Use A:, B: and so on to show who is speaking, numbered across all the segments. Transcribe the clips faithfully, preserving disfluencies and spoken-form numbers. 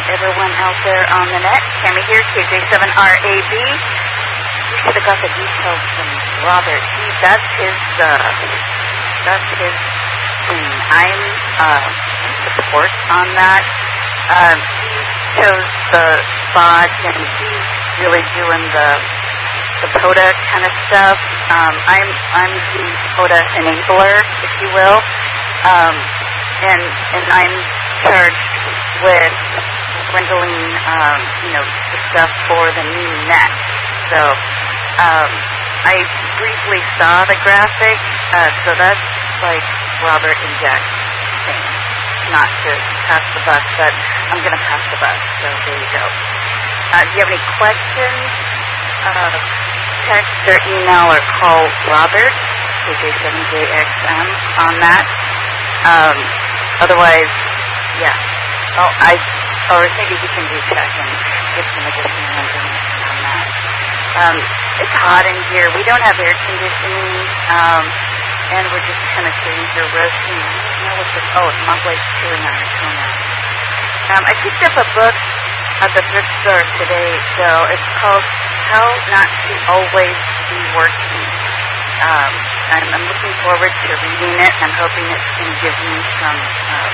A: everyone out there on the net. Cammy here, K J seven R A B. You should have got the details from Robert. He, that's his, uh, that's his thing. I'm, uh, in support on that. Um, he chose the spot, and he's really doing the the POTA kind of stuff. Um, I'm I'm the POTA enabler, if you will, um, and and I'm charged with dwindling, um, you know, the stuff for the new net. So um, I briefly saw the graphic, uh, so that's like Robert and Jack's thing. Not to pass the buck, but I'm going to pass the buck, so there you go. Uh, do you have any questions? Uh, text or email or call Robert, K J seven J X M, on that. Um, otherwise, yeah. Oh, I, or maybe he can recheck and get some additional information on that. Um, it's hot in here. We don't have air conditioning, um, and we're just kind of sitting here roasting. I don't know what this, oh, it's Monk Lake's chewing on our toenails. Um, I picked up a book at the thrift store today, so it's called How Not to Always Be Working. Um, I'm, I'm looking forward to reading it. I'm hoping it's going to give me some uh,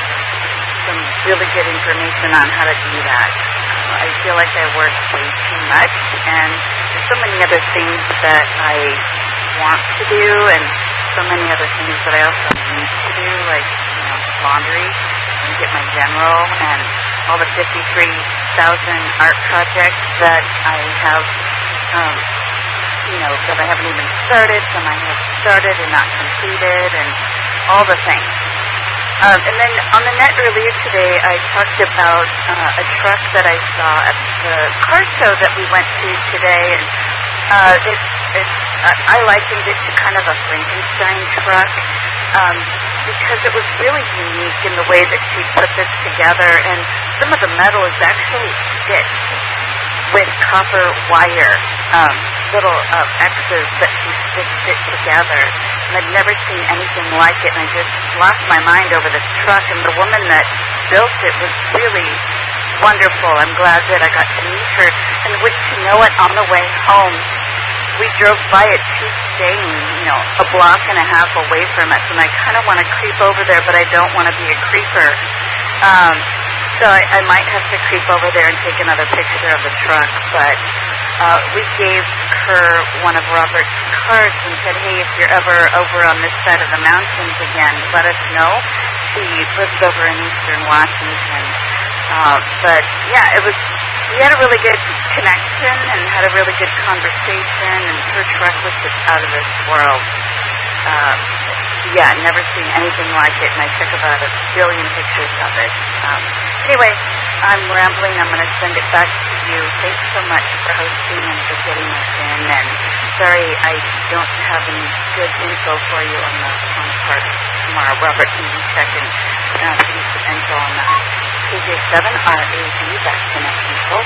A: some really good information on how to do that. Uh, I feel like I work way too much, and there's so many other things that I want to do, and so many other things that I also need to do, like, you know, laundry, and get my general, and all the fifty-three thousand art projects that I have, um, you know, that I haven't even started, some I have started and not completed, and all the things. Um, and then on the net earlier today, I talked about uh, a truck that I saw at the car show that we went to today, and uh, it, it, uh, I likened it to kind of a Frankenstein truck, um, because it was really unique in the way that she put this together, and some of the metal is actually stitched with copper wire, um, little uh, X's that she stitched it together. And I'd never seen anything like it, and I just lost my mind over this truck. And the woman that built it was really wonderful. I'm glad that I got to meet her. And wouldn't you know it, on the way home, we drove by it. She's staying, you know, a block and a half away from us, and I kind of want to creep over there, but I don't want to be a creeper. Um, so I, I might have to creep over there and take another picture of the truck, but uh, we gave her one of Robert's cards and said, hey, if you're ever over on this side of the mountains again, let us know. She lives over in eastern Washington. Uh, but, yeah, it was, we had a really good connection and had a really good conversation, and her truck was just out of this world. Uh, yeah, never seen anything like it, and I took about a billion pictures of it. Um, anyway, I'm rambling. I'm going to send it back to you. Thanks so much for hosting and for getting us in, and sorry I don't have any good info for you on the, on the part tomorrow. Robert, can you check and uh, give me some info on that? K J seven R A B, that's the next info.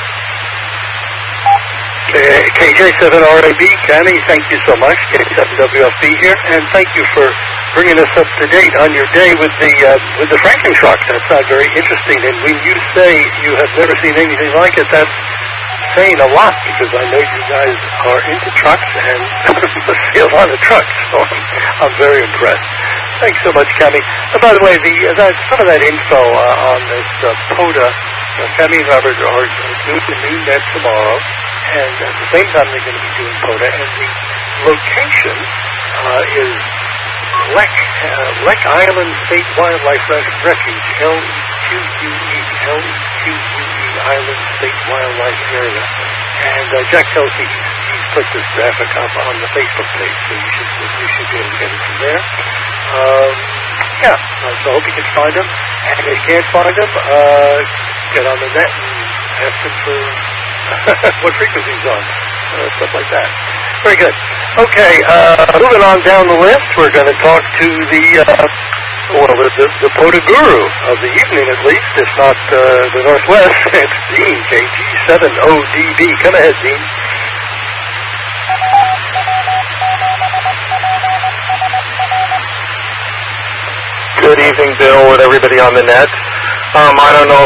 B: K J seven R A B, Cammy, thank you so much. K seven W F B here, and thank you for bringing us up to date on your day with the uh, with the Franken truck. That's uh, very interesting. And when you say you have never seen anything like it, that's saying a lot, because I know you guys are into trucks and must see a lot of trucks. So I'm, I'm very impressed. Thanks so much, Cammy. And by the way, the uh, that, some of that info uh, on this uh, POTA, uh, Cammy and Robert are doing the new net tomorrow, and at the same time they're going to be doing POTA, and the location uh, is Leck, uh, Leck Island State Wildlife Refuge, L E Q U E, L E Q U E, Island State Wildlife Area. And uh, Jack tells me he's, he's put this graphic up on the Facebook page, so you should, you should be able to get it from there. Um, yeah, uh, so I hope you can find them. And if you can't find them, uh, get on the net and ask them for what frequency he's on, uh, stuff like that. Very good. Okay, uh, moving on down the list, we're going to talk to the, uh, well, the, the, the POTA guru of the evening, at least, if not uh, the Northwest. It's Dean, K G seven O D B. Come ahead, Dean.
C: Good evening, Bill, and everybody on the net. Um, I don't know